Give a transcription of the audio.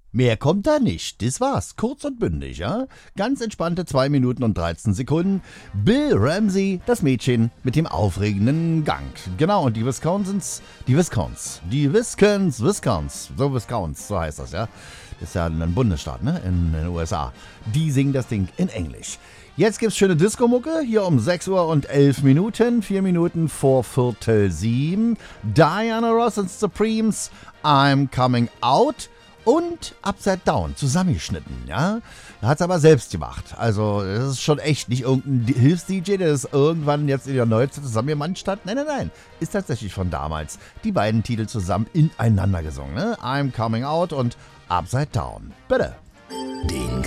Mehr kommt da nicht. Das war's. Kurz und bündig, ja? Ganz entspannte 2 Minuten und 13 Sekunden. Bill Ramsey, das Mädchen mit dem aufregenden Gang. Genau, und die Wiscons, so heißt das, ja? Das ist ja ein Bundesstaat, ne? In den USA. Die singen das Ding in Englisch. Jetzt gibt's schöne Disco-Mucke, hier um 6 Uhr und 11 Minuten, 4 Minuten vor Viertel 7. Diana Ross and Supremes, I'm Coming Out. Und Upside Down zusammengeschnitten, ja. Er hat es aber selbst gemacht. Also, das ist schon echt nicht irgendein Hilfs-DJ, der das irgendwann jetzt in der Neuzeit zusammengemanscht hat. Nein. Ist tatsächlich von damals. Die beiden Titel zusammen ineinander gesungen, ne? I'm Coming Out und Upside Down. Bitte. Den